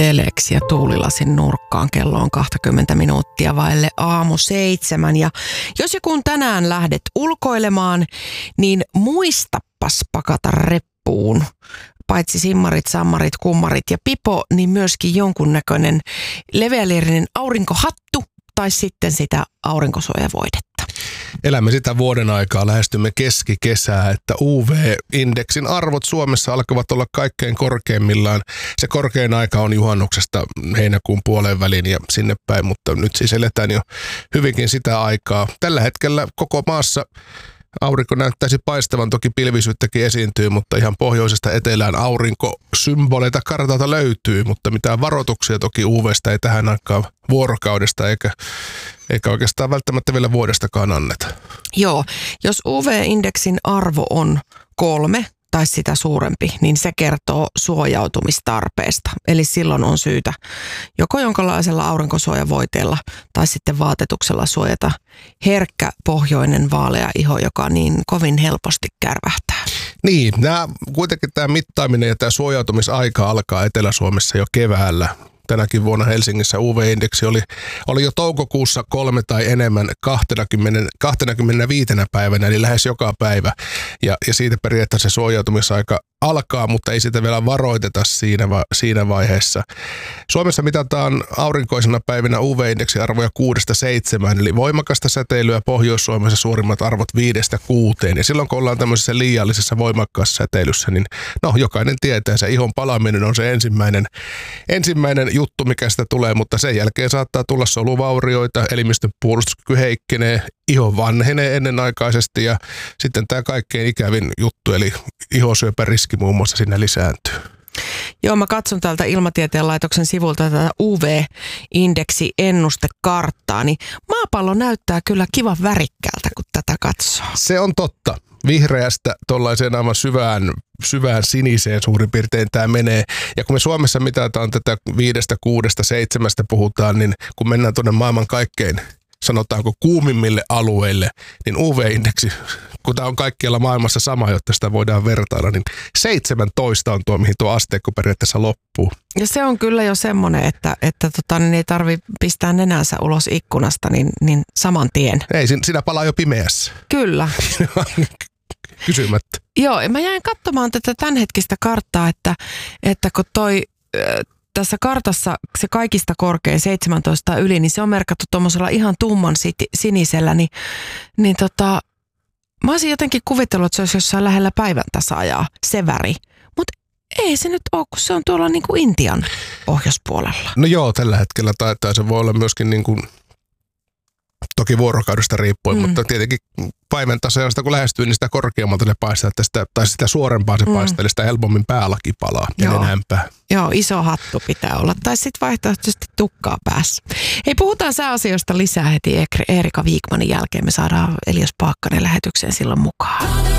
teleksi ja tuulilasin nurkkaan. Kello on 20 minuuttia vaille 6:07. Ja jos joku tänään lähdet ulkoilemaan, niin muistapas pakata reppuun. Paitsi simmarit, sammarit, kummarit ja pipo, niin myöskin jonkunnäköinen leveäliirinen aurinkohattu tai sitten sitä aurinkosuojavoidetta. Elämme sitä vuoden aikaa, lähestymme keskikesää, että UV-indeksin arvot Suomessa alkavat olla kaikkein korkeimmillaan. Se korkein aika on juhannuksesta heinäkuun puoleen väliin ja sinne päin, mutta nyt siis eletään jo hyvinkin sitä aikaa. Tällä hetkellä koko maassa aurinko näyttäisi paistavan, toki pilvisyyttäkin esiintyy, mutta ihan pohjoisesta etelään aurinkosymboleita kartalta löytyy, mutta mitään varoituksia toki UV:stä ei tähän aikaan vuorokaudesta eikä oikeastaan välttämättä vielä vuodestakaan anneta. Joo, jos UV-indeksin arvo on 3 tai sitä suurempi, niin se kertoo suojautumistarpeesta. Eli silloin on syytä joko jonkinlaisella aurinkosuojavoiteella tai sitten vaatetuksella suojata herkkä pohjoinen vaalea iho, joka niin kovin helposti kärvähtää. Niin, kuitenkin tämä mittaaminen ja tämä suojautumisaika alkaa Etelä-Suomessa jo keväällä. Tänäkin vuonna Helsingissä UV-indeksi oli jo toukokuussa 3 tai enemmän 25 päivänä, eli lähes joka päivä. Ja siitä periaatteessa se suojautumisaika alkaa, mutta ei sitä vielä varoiteta siinä vaiheessa. Suomessa mitataan aurinkoisena päivinä UV-indeksiarvoja 6-7, eli voimakasta säteilyä Pohjois-Suomessa suurimmat arvot 5-6. Ja silloin kun ollaan tämmöisessä liiallisessa voimakkaassa säteilyssä, niin jokainen tietää, se ihon palaminen on se ensimmäinen juttu, mikä sitä tulee, mutta sen jälkeen saattaa tulla soluvaurioita, elimistön puolustuskyky heikkenee, iho vanhenee ennenaikaisesti ja sitten tämä kaikkein ikävin juttu, eli ihosyöpäriski muun muassa siinä lisääntyy. Joo, mä katson täältä Ilmatieteen laitoksen sivulta tätä UV-indeksi-ennustekarttaa, niin maapallo näyttää kyllä kivan värikkäältä, kun tätä katsoo. Se on totta. Vihreästä tuollaiseen aivan syvään siniseen suurin piirtein tämä menee. Ja kun me Suomessa mitataan tätä 5, 6, 7 puhutaan, niin kun mennään tuonne maailman kaikkein, sanotaanko kuumimmille alueille, niin UV-indeksi, kun tämä on kaikkialla maailmassa sama, jotta sitä voidaan vertailla, niin 17 on tuo, mihin tuo asteikko periaatteessa loppuu. Ja se on kyllä jo semmoinen, että niin ei tarvitse pistää nenänsä ulos ikkunasta, niin saman tien. Ei, siinä palaa jo pimeässä. Kyllä. Kysymättä. Joo, mä jäin katsomaan tätä tämänhetkistä karttaa, että kun tässä kartassa se kaikista korkein 17 yli, niin se on merkattu tuommoisella ihan tumman sinisellä, niin mä olisin jotenkin kuvitellut, että se olisi jossain lähellä päivän tasaajaa, se väri. Mutta ei se nyt ole, kun se on tuolla niin kuin Intian pohjoispuolella. No joo, tällä hetkellä taitaa se voi olla myöskin niin kuin toki vuorokaudesta riippuen, mutta tietenkin päivän tasaajasta kun lähestyy, niin sitä korkeammalta se paistaa, tai sitä suorempaa se paistaa, eli sitä helpommin päälaki palaa ja nenämpää. Joo, iso hattu pitää olla, tai sitten vaihtoehtoisesti tukkaa päässä. Hei, puhutaan sääasioista lisää heti Eerika Wikmanin jälkeen. Me saadaan Elias Paakkanen lähetykseen silloin mukaan.